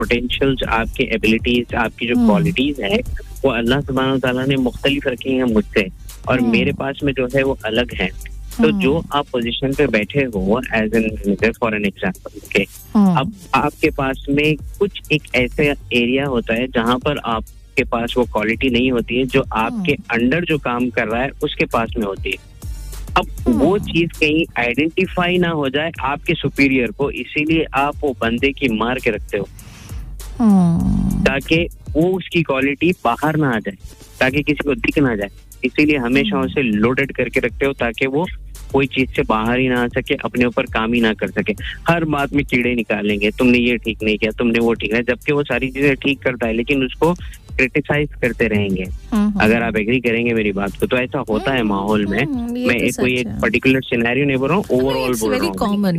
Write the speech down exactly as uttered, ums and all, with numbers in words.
Potentials, आपके abilities, आपकी जो क्वालिटीज है वो अल्लाह सुब्हानहू तआला ने मुख्तलिफ रखी हैं मुझसे और मेरे पास में जो है वो अलग है। तो जो आप पोजीशन पे बैठे हो as an for an example के, अब आपके पास में कुछ एक ऐसे एरिया होता है जहाँ पर आपके पास वो क्वालिटी नहीं होती है जो आपके अंडर जो काम कर रहा है उसके पास में होती है। अब वो चीज कहीं आइडेंटिफाई ना हो जाए आपके सुपीरियर को, इसीलिए आप वो बंदे की मार के रखते हो ताकि वो उसकी क्वालिटी बाहर ना आ जाए, ताकि किसी को दिख ना जाए। इसीलिए हमेशा उसे लोडेड करके रखते हो ताकि वो कोई चीज से बाहर ही ना आ सके, अपने ऊपर काम ही ना कर सके। हर बात में कीड़े निकालेंगे, तुमने ये ठीक नहीं किया, तुमने वो ठीक है, जबकि वो सारी चीजें ठीक करता है लेकिन उसको क्रिटिसाइज करते रहेंगे। अगर आप एग्री करेंगे मेरी बात को, तो ऐसा होता है माहौल में। मैं एक कोई एक पर्टिकुलर सिनेरियो नहीं बोल रहा हूँ, ओवरऑल बोल रहा हूँ।